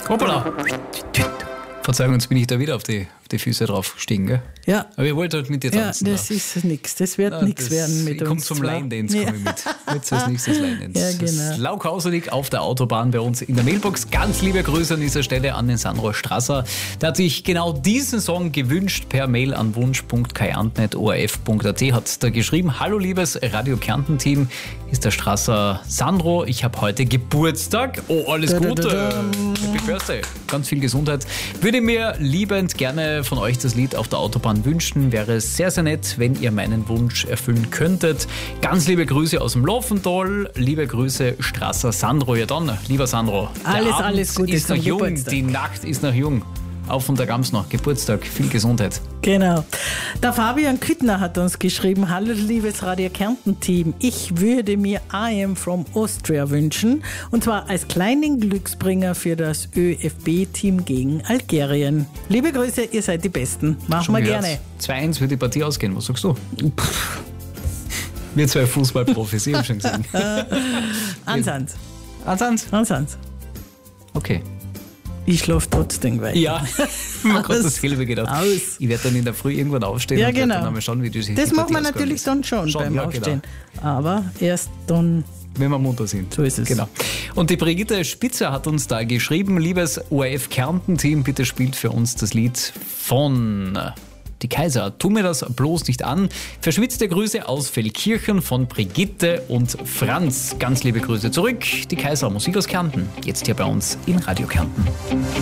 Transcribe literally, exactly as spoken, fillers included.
Hoppala. Verzeihung, jetzt bin ich da wieder auf die, auf die Füße drauf gestiegen, gell? Ja. Aber ich wollte halt mit dir tanzen. Ja, das ist nichts. Das wird Ah, nichts das- werden mit ich uns. komme zum zwei. Line-Dance Ja. komm ich mit. Jetzt als nächstes Line-Dance. Ja, genau. Laukauselig auf der Autobahn bei uns in der Mailbox. Ganz liebe Grüße an dieser Stelle an den Sandro Strasser. Der hat sich genau diesen Song gewünscht per Mail an wunsch punkt k a n t net o r f punkt a t. Hat da geschrieben: Hallo liebes Radio Kärnten-Team, ist der Strasser Sandro. Ich habe heute Geburtstag. Oh, alles Da, da, Gute. da, da. Happy Birthday. Ganz viel Gesundheit. Würde mir liebend gerne von euch das Lied auf der Autobahn wünschen. Wäre sehr, sehr nett, wenn ihr meinen Wunsch erfüllen könntet. Ganz liebe Grüße aus dem Laufental. Liebe Grüße, Strasser Sandro. Ja dann, lieber Sandro. Der Alles, Abend alles Gute ist noch zum jung. Geburtstag. Die Nacht ist noch jung. Auf und da gab's noch Geburtstag. Viel Gesundheit. Genau. Der Fabian Küttner hat uns geschrieben: Hallo liebes Radio Kärnten-Team, ich würde mir I Am From Austria wünschen, und zwar als kleinen Glücksbringer für das ÖFB-Team gegen Algerien. Liebe Grüße, ihr seid die Besten. Machen Schon wir gehört. gerne. zwei eins wird die Partie ausgehen. Was sagst du? Wir zwei Fußballprofis, ich hab schon gesehen. Ansans. Ansans? Ansans. Okay. Ich schlafe trotzdem weiter. Ja, man hat Aus. dasselbe gedacht. Aus. Ich werde dann in der Früh irgendwann aufstehen Ja, und werde genau. dann einmal schauen, wie du sich Das die macht man Partie natürlich ausgegangen dann schon, ist. beim ja, Aufstehen. Genau. Aber erst dann. Wenn wir munter sind. So ist es. Genau. Und die Brigitte Spitzer hat uns da geschrieben: Liebes O R F Kärnten-Team, bitte spielt für uns das Lied von Die Kaiser. Tu mir das bloß nicht an. Verschwitzte Grüße aus Feldkirchen von Brigitte und Franz. Ganz liebe Grüße zurück. Die Kaiser, Musik aus Kärnten. Jetzt hier bei uns in Radio Kärnten.